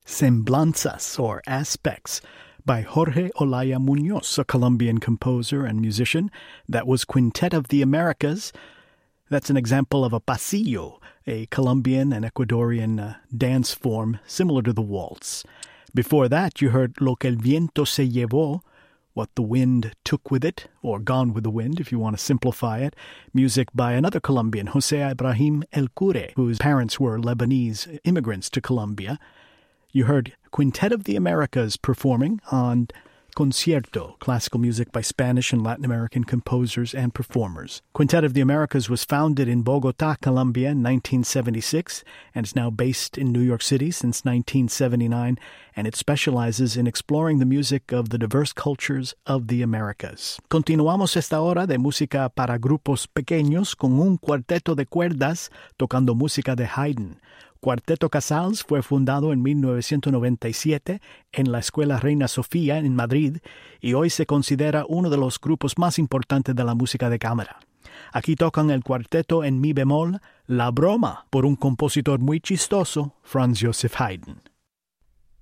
Semblanzas, or Aspects, by Jorge Olaya Munoz, a Colombian composer and musician. That was Quintet of the Americas. That's an example of a pasillo, a Colombian and Ecuadorian dance form similar to the waltz. Before that, you heard Lo que el viento se llevó, what the wind took with it, or Gone with the Wind, if you want to simplify it. Music by another Colombian, José Ibrahim El Cure, whose parents were Lebanese immigrants to Colombia. You heard Quintet of the Americas performing on Concierto, classical music by Spanish and Latin American composers and performers. Quintet of the Americas was founded in Bogotá, Colombia in 1976 and is now based in New York City since 1979, and it specializes in exploring the music of the diverse cultures of the Americas. Continuamos esta hora de música para grupos pequeños con un cuarteto de cuerdas tocando música de Haydn. Cuarteto Casals fue fundado en 1997 en la Escuela Reina Sofía en Madrid y hoy se considera uno de los grupos más importantes de la música de cámara. Aquí tocan el cuarteto en mi bemol, La Broma, por un compositor muy chistoso, Franz Joseph Haydn.